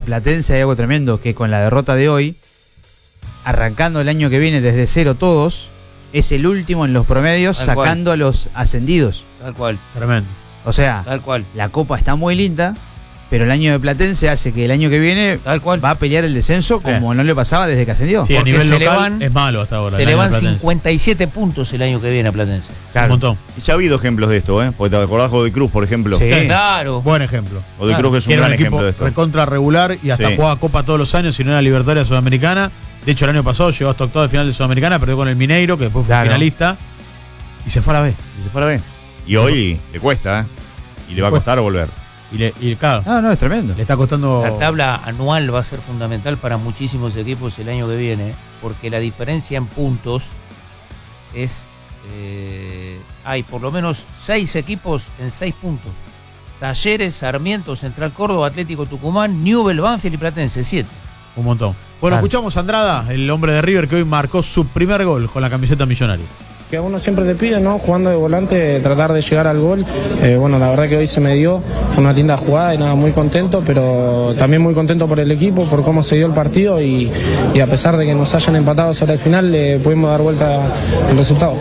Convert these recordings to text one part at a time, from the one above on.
Platense hay algo tremendo, que con la derrota de hoy, arrancando el año que viene desde cero todos, es el último en los promedios, Tal sacando cual. a los ascendidos. Tal cual. Tremendo. O sea, Tal cual. la Copa está muy linda, pero el año de Platense hace que el año que viene Tal cual. va a pelear el descenso como no le pasaba desde que ascendió. Sí, a Porque nivel se le local van- es malo hasta ahora. Se el le año van de Platense. 57 puntos el año que viene a Platense. Un montón. Y ya ha habido ejemplos de esto, ¿eh? Porque te acordás de Godoy Cruz, por ejemplo. Sí. Claro. Buen ejemplo. Godoy Cruz que es un Que era gran un equipo ejemplo de esto. recontra regular y hasta Sí. jugaba Copa todos los años y no era Libertadores Sudamericana. De hecho, el año pasado llegó hasta octavo de final de Sudamericana, perdió con el Mineiro, que después fue Claro. finalista, y se fue a la B. Y se fue a la B. Y hoy le cuesta, ¿eh? Y le va a costar volver. Y claro, No, es tremendo. le está costando. La tabla anual va a ser fundamental para muchísimos equipos el año que viene, porque la diferencia en puntos es... hay por lo menos 6 equipos en 6 puntos. Talleres, Sarmiento, Central Córdoba, Atlético Tucumán, Newell's, Banfield y Platense, 7. Un montón. Bueno, Claro. escuchamos a Andrada, el hombre de River que hoy marcó su primer gol con la camiseta millonaria. Que a uno siempre le pide, ¿no? Jugando de volante, tratar de llegar al gol. Bueno, la verdad que hoy se me dio, fue una linda jugada y nada, muy contento, pero también muy contento por el equipo, por cómo se dio el partido y a pesar de que nos hayan empatado sobre el final, pudimos dar vuelta el resultado.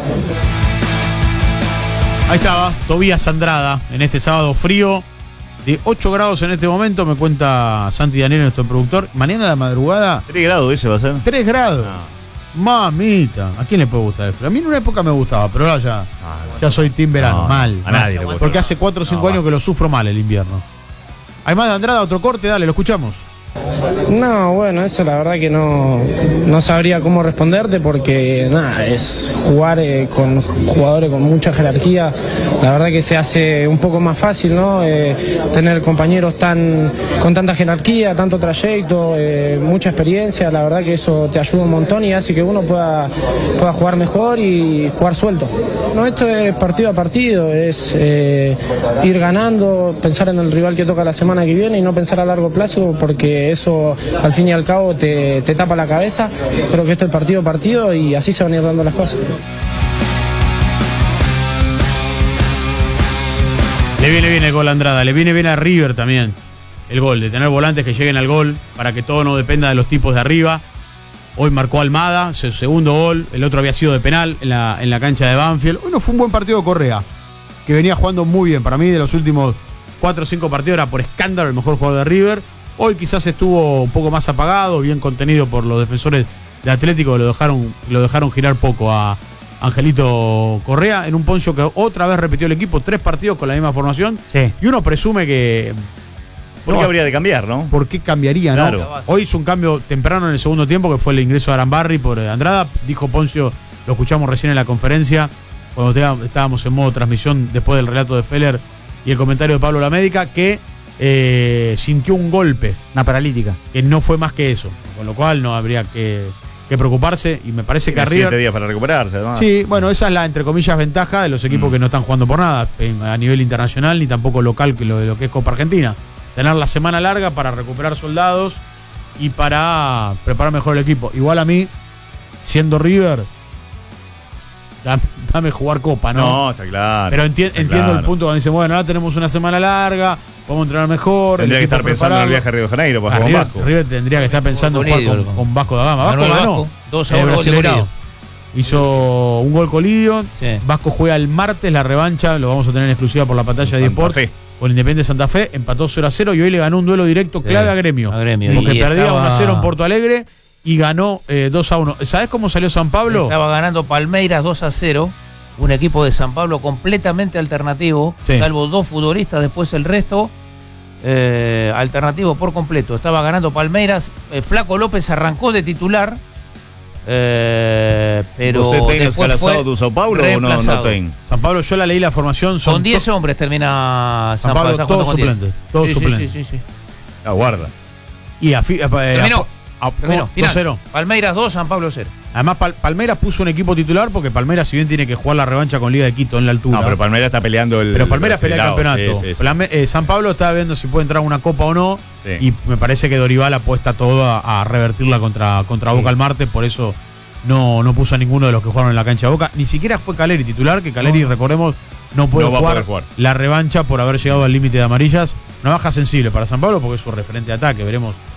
Ahí estaba, Tobías Andrada, en este sábado frío, de 8 grados en este momento, me cuenta Santi Daniel, nuestro productor. Mañana a la madrugada, 3 grados ese va a ser. 3 grados. Mamita, ¿a quién le puede gustar el frío? A mí en una época me gustaba, pero ahora ya soy team verano, No, mal. a nadie le puede Porque gustar. hace 4 o 5 No, años va. que lo sufro mal el invierno. Hay más de Andrada, otro corte, dale, lo escuchamos. No, bueno, eso la verdad que no sabría cómo responderte porque nada, es jugar con jugadores con mucha jerarquía, la verdad que se hace un poco más fácil, ¿no? Tener compañeros con tanta jerarquía, tanto trayecto, mucha experiencia, la verdad que eso te ayuda un montón y hace que uno pueda jugar mejor y jugar suelto. No, esto es partido a partido, es ir ganando, pensar en el rival que toca la semana que viene y no pensar a largo plazo porque eso al fin y al cabo te tapa la cabeza. Creo que esto es partido a partido y así se van a ir dando las cosas. Le viene bien el gol a Andrada, le viene bien a River también el gol, de tener volantes que lleguen al gol para que todo no dependa de los tipos de arriba. Hoy marcó Almada, su segundo gol, el otro había sido de penal en la cancha de Banfield. Hoy no fue un buen partido de Correa, que venía jugando muy bien. Para mí de los últimos 4 o 5 partidos era por escándalo el mejor jugador de River. Hoy quizás estuvo un poco más apagado, bien contenido por los defensores de Atlético, que lo dejaron girar poco a Angelito Correa en un Poncio que otra vez repitió el equipo, 3 partidos con la misma formación. Sí. Y uno presume que... ¿Por qué habría de cambiar, no? ¿Por qué cambiaría, Claro. no? Hoy hizo un cambio temprano en el segundo tiempo, que fue el ingreso de Arambarri por Andrada. Dijo Poncio, lo escuchamos recién en la conferencia, cuando estábamos en modo transmisión después del relato de Feller y el comentario de Pablo Lamédica, que sintió un golpe, Una paralítica. que no fue más que eso, con lo cual no habría que preocuparse, y me parece que a Tiene 7 River... días para recuperarse, además. Sí, bueno, esa es la, entre comillas, ventaja de los equipos que no están jugando por nada, a nivel internacional, ni tampoco local, que lo que es Copa Argentina. Tener la semana larga para recuperar soldados y para preparar mejor el equipo. Igual a mí, siendo River, dame jugar Copa, ¿no? No, está claro. Pero está entiendo claro. el punto cuando dicen, bueno, ahora tenemos una semana larga, vamos a entrenar mejor. Tendría que el equipo estar pensando en el preparado. viaje a Río de Janeiro para Ah, jugar con River, Vasco. River tendría que estar pensando en Con jugar Colidio, con Vasco da Gama. Vasco Ganó el ganó. Vasco, 2-1 El gol de brasileño. Colidio. Hizo un gol Colidio. Sí. Vasco juega el martes la revancha, lo vamos a tener en exclusiva por la pantalla de Santa Sport. Fe. Con Independiente Santa Fe, empató 0-0 y hoy le ganó un duelo directo clave a Gremio. a Gremio. Porque Y perdía estaba- 1-0 en Porto Alegre y ganó 2-1. ¿Sabés cómo salió San Pablo? Estaba ganando Palmeiras 2-0, un equipo de San Pablo completamente alternativo, Sí. salvo 2 futbolistas, después el resto alternativo por completo. Estaba ganando Palmeiras, Flaco López arrancó de titular, pero ¿Usted ten después fue escalazado de Sao Paulo o no reemplazado. ten? San Pablo, yo la leí la formación. Son Con 10 hombres termina San Pablo, está todos jugando con 10. suplentes. Todos Sí, suplentes. sí. Aguarda. Y Terminó. Terminó, final. 2-0. Palmeiras 2, San Pablo 0. Además, Palmeiras puso un equipo titular porque Palmeiras, si bien tiene que jugar la revancha con Liga de Quito en la altura. No, pero Palmeiras está peleando el. Pero Palmeiras pelea el Brasileirao. campeonato. Sí, sí. San Pablo está viendo si puede entrar a una copa o no. Sí. Y me parece que Dorival apuesta todo a revertirla contra Boca el martes. Por eso no puso a ninguno de los que jugaron en la cancha de Boca. Ni siquiera fue Caleri titular, que Caleri, recordemos, no puede No va a jugar, poder jugar. la revancha por haber llegado al límite de amarillas. Una baja sensible para San Pablo porque es su referente de ataque. Veremos